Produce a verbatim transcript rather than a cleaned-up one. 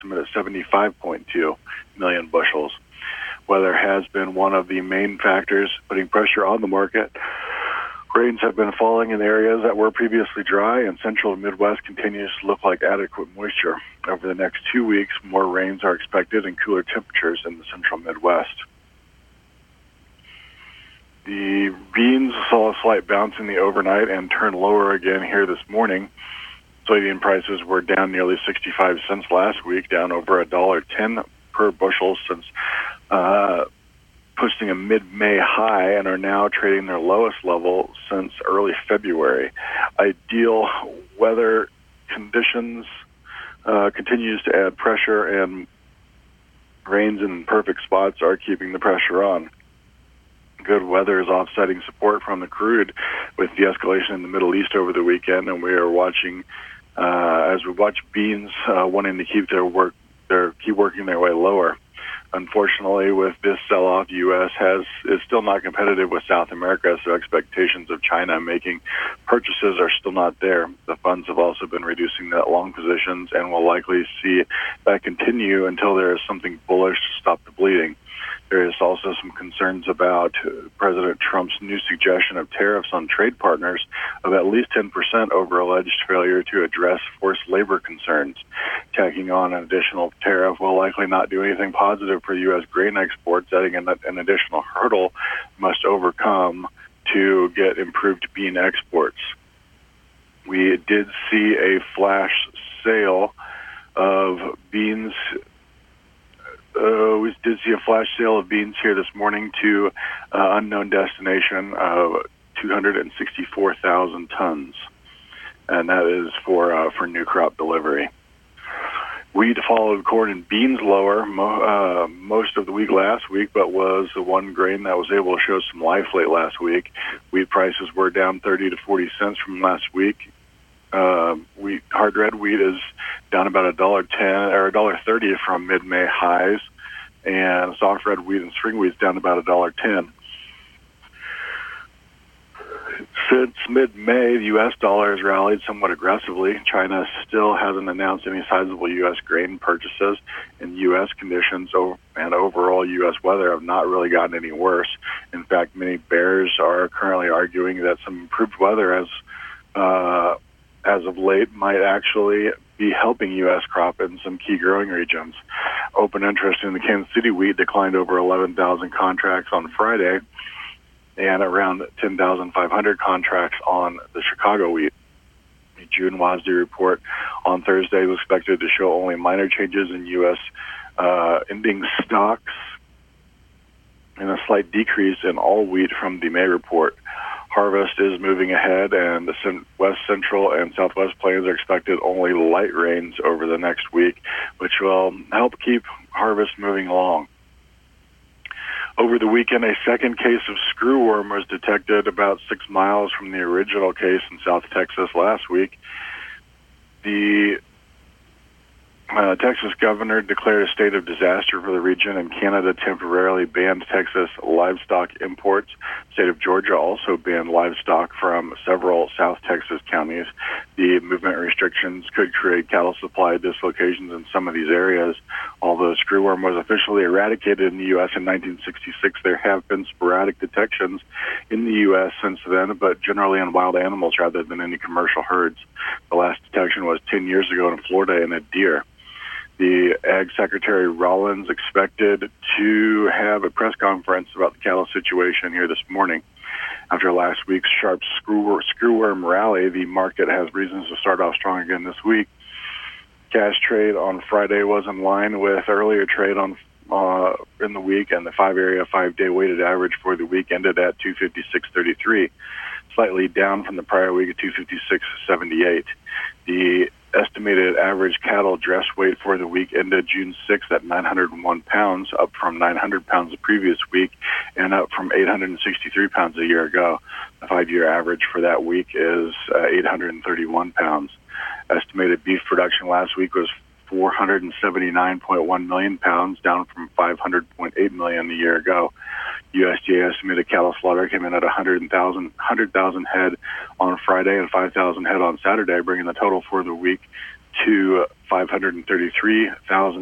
at seventy-five point two million bushels. Weather has been one of the main factors putting pressure on the market. Rains have been falling in areas that were previously dry, and central and Midwest continues to look like adequate moisture. Over the next two weeks, more rains are expected and cooler temperatures in the central Midwest. The beans saw a slight bounce in the overnight and turned lower again here this morning. Soybean prices were down nearly sixty-five cents last week, down over one dollar ten per bushel since uh, posting a mid-May high, and are now trading their lowest level since early February. Ideal weather conditions uh, continues to add pressure, and rains in perfect spots are keeping the pressure on. Good weather is offsetting support from the crude with the escalation in the Middle East over the weekend, and we are watching uh, as we watch beans uh, wanting to keep their work, their keep working their way lower. Unfortunately, with this sell-off, the U S has is still not competitive with South America, so expectations of China making purchases are still not there. The funds have also been reducing net long positions and will likely see that continue until there is something bullish to stop the bleeding. There is also some concerns about President Trump's new suggestion of tariffs on trade partners of at least ten percent over alleged failure to address forced labor concerns. Tacking on an additional tariff will likely not do anything positive for U S grain exports, adding an, an additional hurdle must overcome to get improved bean exports. We did see a flash sale of beans Uh, we did see a flash sale of beans here this morning to uh, unknown destination of two hundred sixty-four thousand tons, and that is for uh, for new crop delivery. Wheat followed corn and beans lower mo- uh, most of the week last week, but was the one grain that was able to show some life late last week. Wheat prices were down thirty to forty cents from last week. Uh, wheat, hard red wheat is down about a dollar ten or a dollar thirty from mid-May highs, and soft red wheat and spring wheat is down about a dollar ten. Since mid-May, the U S dollar has rallied somewhat aggressively. China still hasn't announced any sizable U S grain purchases, and U S conditions and overall U S weather have not really gotten any worse. In fact, many bears are currently arguing that some improved weather has uh, as of late might actually be helping U S crop in some key growing regions. Open interest in the Kansas City wheat declined over eleven thousand contracts on Friday and around ten thousand five hundred contracts on the Chicago wheat. The June WASDE report on Thursday was expected to show only minor changes in U S uh, ending stocks and a slight decrease in all wheat from the May report. Harvest is moving ahead, and the west central and southwest plains are expected only light rains over the next week, which will help keep harvest moving along. Over the weekend, a second case of screwworm was detected about six miles from the original case in South Texas last week. The Uh, Texas governor declared a state of disaster for the region, and Canada temporarily banned Texas livestock imports. The state of Georgia also banned livestock from several South Texas counties. The movement restrictions could create cattle supply dislocations in some of these areas. Although screwworm was officially eradicated in the U S in nineteen sixty-six, there have been sporadic detections in the U S since then, but generally on wild animals rather than any commercial herds. The last detection was ten years ago in Florida in a deer. The Ag Secretary Rollins expected to have a press conference about the cattle situation here this morning. After last week's sharp screw, screwworm rally, the market has reasons to start off strong again this week. Cash trade on Friday was in line with earlier trade on uh, in the week, and the five-area, five-day weighted average for the week ended at two fifty-six thirty-three, slightly down from the prior week at two fifty-six seventy-eight. The estimated average cattle dress weight for the week ended June sixth at nine hundred one pounds, up from nine hundred pounds the previous week and up from eight hundred sixty-three pounds a year ago. The five-year average for that week is uh, eight hundred thirty-one pounds. Estimated beef production last week was four hundred seventy-nine point one million pounds, down from five hundred point eight million a year ago. U S D A estimated cattle slaughter came in at one hundred thousand one hundred thousand head on Friday and five thousand head on Saturday, bringing the total for the week to five hundred thirty-three thousand